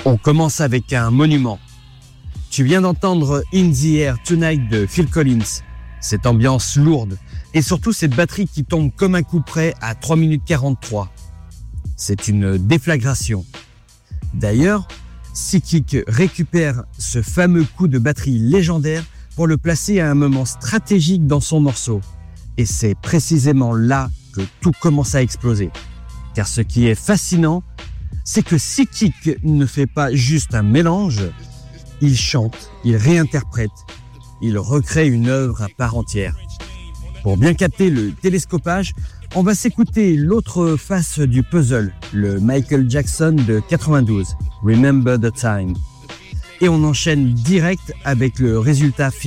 On commence avec un monument. Tu viens d'entendre In the Air Tonight de Phil Collins. Cette ambiance lourde et surtout cette batterie qui tombe comme un coup près à 3 minutes 43. C'est une déflagration. D'ailleurs, Sickick récupère ce fameux coup de batterie légendaire pour le placer à un moment stratégique dans son morceau. Et c'est précisément là que tout commence à exploser. Car ce qui est fascinant, c'est que Sickick ne fait pas juste un mélange, il chante, il réinterprète, il recrée une œuvre à part entière. Pour bien capter le télescopage, on va s'écouter l'autre face du puzzle, le Michael Jackson de 92, Remember the Time. Et on enchaîne direct avec le résultat final.